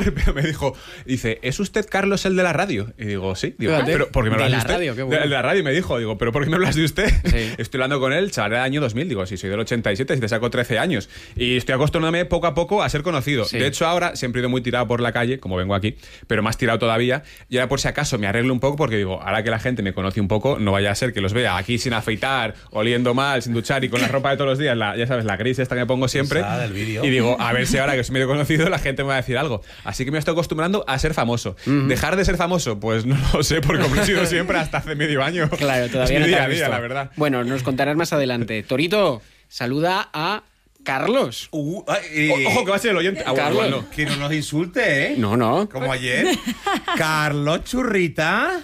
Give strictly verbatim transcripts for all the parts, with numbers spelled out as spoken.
pero me dijo, dice, ¿es usted Carlos el de la radio? Y digo, sí. Digo, Fíjate, pero ¿por qué me hablas de de, la usted? radio, qué bueno. El de la radio me dijo, digo, ¿pero por qué me hablas de usted? Sí. Estoy hablando con él, chaval, del año dos mil. Digo, sí, soy del ochenta y siete, si te saco trece años. Y estoy acostumbrándome poco a poco a ser conocido. Sí. De hecho, ahora siempre he ido muy tirado por la calle, como vengo aquí, pero más tirado todavía. Y ahora, por si acaso, me arreglo un poco, porque digo, ahora que la gente me conoce un poco, no vaya a ser que los vea aquí sin afeitar, oliendo mal, sin duchar y con la ropa de todos los días, la, ya sabes, la gris esta que me pongo siempre. Esa del vídeo. Y digo, a ver si ahora que soy medio conocido, la gente me va a decir algo. Así que me estoy acostumbrando a ser famoso. Uh-huh. ¿Dejar de ser famoso? Pues no lo sé, porque como he sido siempre hasta hace medio año. Claro, todavía es mi no te día has a día, visto. la verdad. Bueno, nos contarás más adelante. Torito, saluda a Carlos. Uh, ay, eh, O- ojo, que va a ser el oyente. Ah, Carlos. bueno. que no nos insulte, ¿eh? No, no. Como ayer. Carlos Churrita.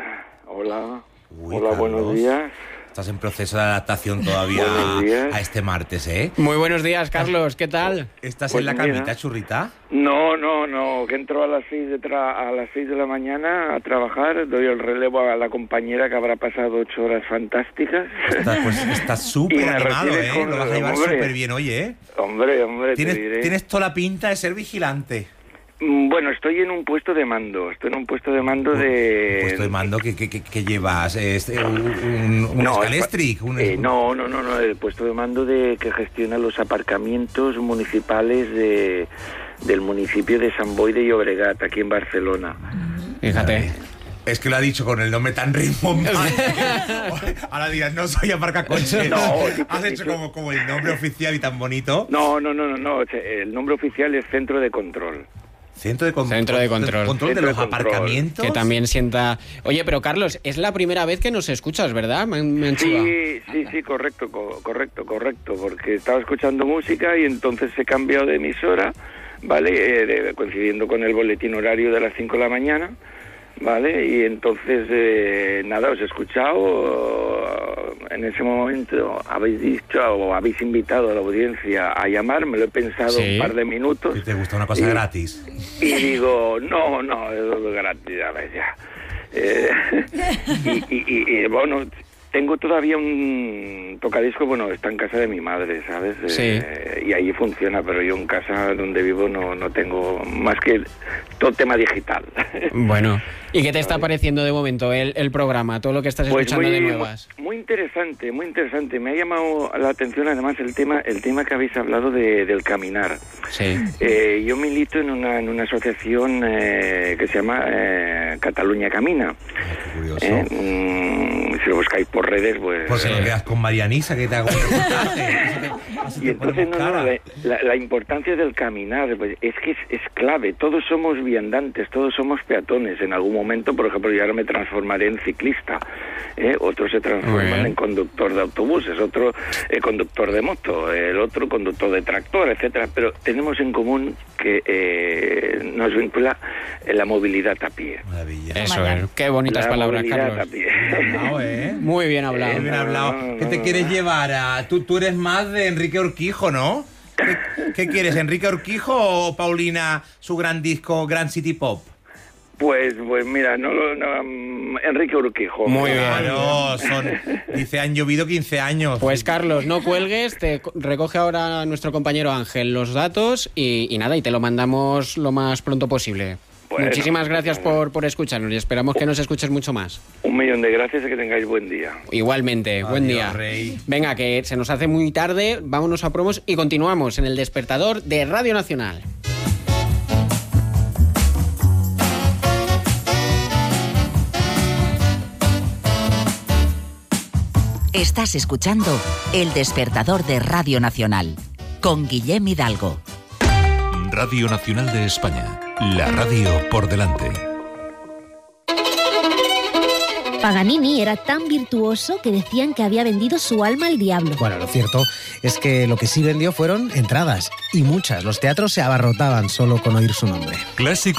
Hola. Uy, Hola, Carlos. buenos días. Estás en proceso de adaptación todavía Buenos días. a este martes, ¿eh? Muy buenos días, Carlos. ¿Qué tal? ¿Estás Pues en la mira. camita, Churrita? No, no, no, que entro a las seis de tra- a las seis de la mañana a trabajar, doy el relevo a la compañera que habrá pasado ocho horas fantásticas. Estás pues, estás Y súper me animado, recibes ¿eh? con- Lo vas a llevar hombre. súper bien hoy, ¿eh? Hombre, hombre, te Tienes, diré. tienes toda la pinta de ser vigilante. Mm, Bueno, estoy en un puesto de mando, estoy en un puesto de mando de... Puesto de mando que, que, que, que llevas es, eh, un, un, un No, Scalestric, un- eh, no, no, no, no, el puesto de mando de que gestiona los aparcamientos municipales de, del municipio de Sant Boi de Llobregat, aquí en Barcelona. Fíjate. Es que lo ha dicho con el nombre tan rimbombante. Ahora dirás, no soy aparcacoche. No, Has hecho como, como el nombre oficial y tan bonito. No, no, no, no, no, o sea, el nombre oficial es Centro de Control. Centro de, con- Centro de control. Control de Centro los de control. aparcamientos. Que también sienta... Oye, pero Carlos, es la primera vez que nos escuchas, ¿verdad? Me, han- me han chivado. Sí, sí, sí, correcto, co- correcto, correcto, porque estaba escuchando música y entonces he cambiado de emisora, ¿vale? Eh, de- coincidiendo con el boletín horario de las cinco de la mañana, ¿vale? Y entonces, eh, nada, os he escuchado, en ese momento habéis dicho o habéis invitado a la audiencia a llamar, me lo he pensado Sí. un par de minutos. Si te gusta una cosa Y- gratis. Y digo, no, no, es gratis, a ver, ya. Eh, y, y, y, y, bueno, tengo todavía un tocadisco, bueno, está en casa de mi madre, ¿sabes? Sí. Eh, y ahí funciona, pero yo en casa donde vivo no, no tengo más que todo tema digital. Bueno, ¿y qué te está pareciendo de momento el, el programa? Todo lo que estás Pues escuchando muy, de nuevas. muy interesante, muy interesante. Me ha llamado la atención además el tema, el tema que habéis hablado de, del caminar. Sí. Eh, yo milito en una, en una asociación eh, que se llama eh, Cataluña Camina. Qué curioso. Eh, mm, si lo buscáis por redes, pues... Porque Sí. no quedas con Marianisa que te hago un reportaje. Así te- así Y te entonces, ponemos no, no, cara. la, la- la importancia del caminar, pues, es que es, es clave. Todos somos viandantes, todos somos peatones. En algún momento, por ejemplo, yo ahora me transformaré en ciclista. ¿eh? Otros se Muy transforman bien. en conductor de autobuses, otro eh, conductor de moto, el otro conductor de tractor, etcétera. Pero tenemos en común que eh, nos vincula eh, la movilidad a pie. Maravilla. Eso es. Qué bonitas La palabras, movilidad Carlos. a pie. Bien hablado, ¿eh? Muy bien hablado. Eh, Bien hablado. no, ¿Qué te no, quieres no. llevar? A... Tú, tú eres más de Enrique Urquijo, ¿no? ¿Qué, qué quieres, Enrique Urquijo o Paulina, su gran disco, Gran City Pop? Pues, pues mira, no, lo- no, mm, Enrique Urquijo. Muy bien. Claro, son, dice, han llovido quince años. Pues Carlos, no cuelgues, te co- recoge ahora nuestro compañero Ángel los datos y, y nada, y te lo mandamos lo más pronto posible. Bueno, Muchísimas gracias por, por escucharnos y esperamos que nos escuches mucho más. Un millón de gracias y que tengáis buen día. Igualmente, buen Adiós, día. Rey. Venga, que se nos hace muy tarde, vámonos a promos y continuamos en el despertador de Radio Nacional. Estás escuchando El Despertador de Radio Nacional con Guillem Hidalgo. Radio Nacional de España, la radio por delante. Paganini era tan virtuoso que decían que había vendido su alma al diablo. Bueno, lo cierto es que lo que sí vendió fueron entradas, y muchas. Los teatros se abarrotaban solo con oír su nombre. Clásico